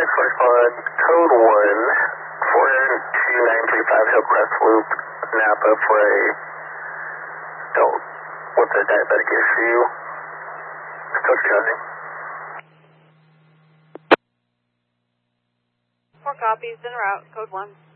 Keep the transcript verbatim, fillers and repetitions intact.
six First Blood, code one, four two nine three five Hillcrest Loop, Napa for a adult with a diabetic issue. Still charging. Four copies, en route, code one.